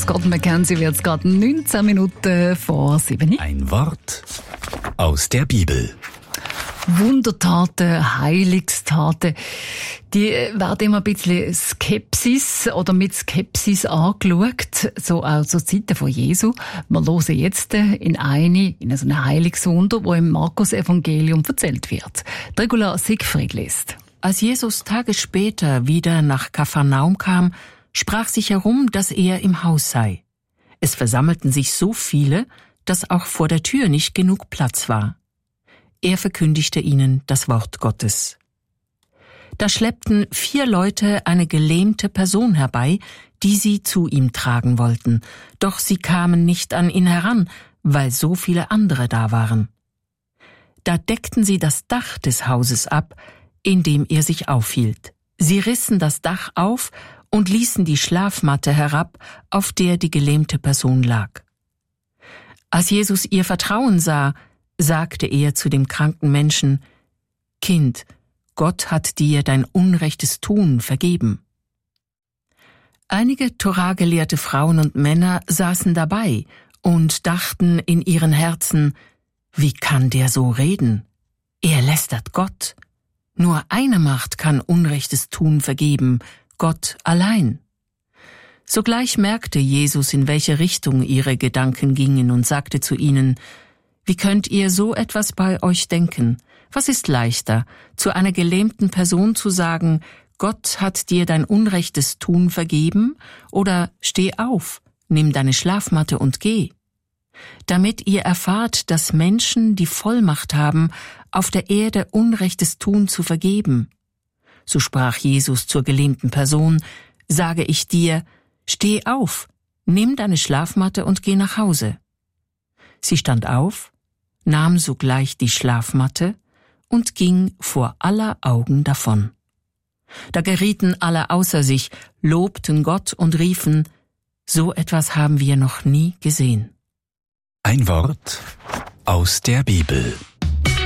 Scott McKenzie wird es gerade 19 Minuten vor 7. Ein Wort aus der Bibel. Wundertaten, Heilungstaten, die werden immer ein bisschen Skepsis oder mit Skepsis angeschaut, so auch zur Zeit von Jesu. Wir hören jetzt in so ein Heilungswunder, wo im Markus-Evangelium erzählt wird. Regula Siegfried liest. Als Jesus Tage später wieder nach Kapharnaum kam, sprach sich herum, dass er im Haus sei. Es versammelten sich so viele, dass auch vor der Tür nicht genug Platz war. Er verkündigte ihnen das Wort Gottes. Da schleppten 4 Leute eine gelähmte Person herbei, die sie zu ihm tragen wollten, doch sie kamen nicht an ihn heran, weil so viele andere da waren. Da deckten sie das Dach des Hauses ab, in dem er sich aufhielt. Sie rissen das Dach auf und ließen die Schlafmatte herab, auf der die gelähmte Person lag. Als Jesus ihr Vertrauen sah, sagte er zu dem kranken Menschen: Kind, Gott hat dir dein unrechtes Tun vergeben. Einige Toragelehrte Frauen und Männer saßen dabei und dachten in ihren Herzen: Wie kann der so reden? Er lästert Gott. Nur eine Macht kann unrechtes Tun vergeben, Gott allein. Sogleich merkte Jesus, in welche Richtung ihre Gedanken gingen, und sagte zu ihnen: Wie könnt ihr so etwas bei euch denken? Was ist leichter, zu einer gelähmten Person zu sagen: Gott hat dir dein unrechtes Tun vergeben, oder steh auf, nimm deine Schlafmatte und geh? Damit ihr erfahrt, dass Menschen die Vollmacht haben, auf der Erde unrechtes Tun zu vergeben. So sprach Jesus zur gelähmten Person: Sage ich dir, steh auf, nimm deine Schlafmatte und geh nach Hause. Sie stand auf, nahm sogleich die Schlafmatte und ging vor aller Augen davon. Da gerieten alle außer sich, lobten Gott und riefen: So etwas haben wir noch nie gesehen. Ein Wort aus der Bibel.